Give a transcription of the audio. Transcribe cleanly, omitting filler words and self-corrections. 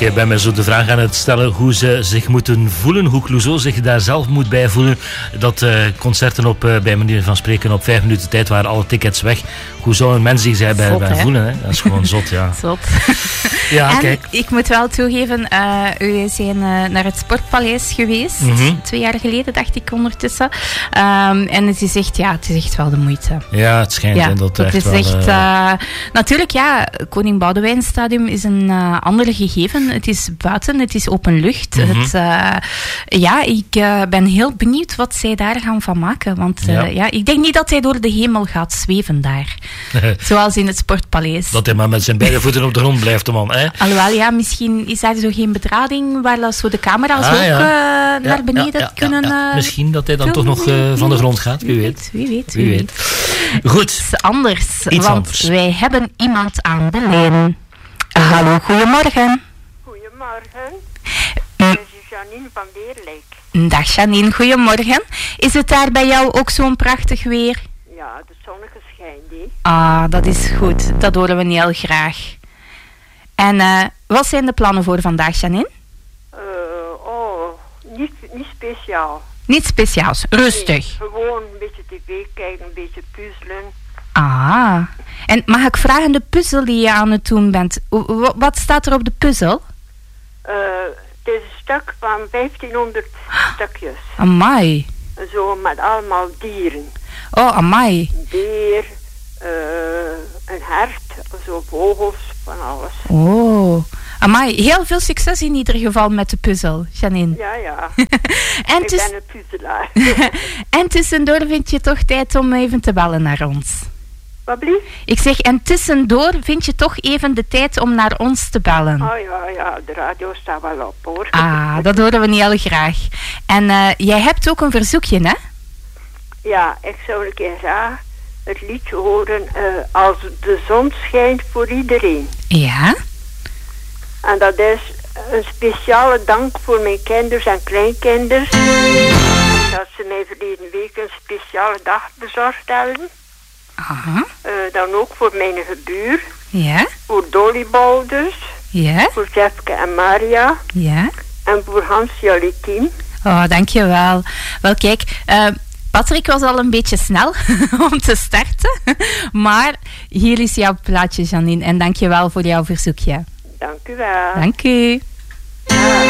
Ik ben me zo de vraag aan het stellen hoe ze zich moeten voelen, hoe Clouseau zich daar zelf moet bij voelen. Dat concerten bij manier van spreken op 5 minuten tijd waren alle tickets weg. Hoe zou een mens zich bij voelen? Hè? Dat is gewoon zot, ja. Zot. Ja, en kijk. Ik moet wel toegeven, u zijn naar het Sportpaleis geweest. 2 jaar geleden, dacht ik ondertussen. En het is echt wel de moeite. Ja, het schijnt dat het echt is wel... echt... natuurlijk, ja, Koning Boudewijnstadium is een ander gegeven. Het is buiten, het is open lucht. Ik ben heel benieuwd wat zij daar gaan van maken. Want ik denk niet dat hij door de hemel gaat zweven daar. Zoals in het Sportpaleis. Dat hij maar met zijn beide voeten op de grond blijft, de man. Hè? Alhoewel, ja, misschien is daar zo geen bedrading waar zo de camera's naar beneden kunnen... Ja. Misschien dat hij dan toch nog van de grond gaat. Wie weet. Goed. Iets anders. Wij hebben iemand aan de lijn. Hallo, goedemorgen. Goedemorgen. Dit is Janine van Beerlijk. Dag Janine, goedemorgen. Is het daar bij jou ook zo'n prachtig weer? Ja, de zonnige schijnt, hè. Ah, dat is goed. Dat horen we heel graag. En wat zijn de plannen voor vandaag, Janine? Niet speciaal. Niet speciaals, rustig. Nee, gewoon een beetje tv kijken, een beetje puzzelen. Ah, en mag ik vragen, de puzzel die je aan het doen bent, wat staat er op de puzzel? Het is een stuk van 1500 stukjes. Amai. Zo met allemaal dieren. Oh, amai. Een beer, een hert, zo vogels, van alles. Oh, amai. Heel veel succes in ieder geval met de puzzel, Janine. Ja. En ik ben een puzzelaar. En tussendoor vind je toch tijd om even te bellen naar ons? Wat blieft? Ik zeg, en tussendoor vind je toch even de tijd om naar ons te bellen? Oh ja, de radio staat wel op, hoor. Ah, dat horen we heel graag. En jij hebt ook een verzoekje, hè? Ja, ik zou een keer graag het liedje horen Als de zon schijnt voor iedereen. Ja. En dat is een speciale dank voor mijn kinders en kleinkinders. Dat ze mij verleden week een speciale dag bezorgd hebben. Aha. Dan ook voor mijn gebuur. Ja. Voor Dolly Boulders. Ja. Voor Jefke en Maria. Ja. En voor Hans Jalitien. Oh, dankjewel. Wel, kijk, Patrick was al een beetje snel om te starten. Maar hier is jouw plaatje, Janine. En dankjewel voor jouw verzoekje. Dank u wel. Dank u. Ja.